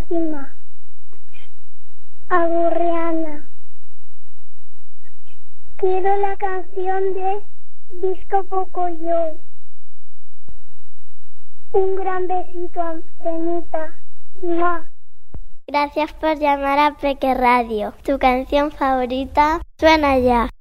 Fátima, Agurriana. Quiero la canción de Disco Pocoyo. Un gran besito, Antenita. ¡Mua! Gracias por llamar a Peque Radio. Tu canción favorita suena ya.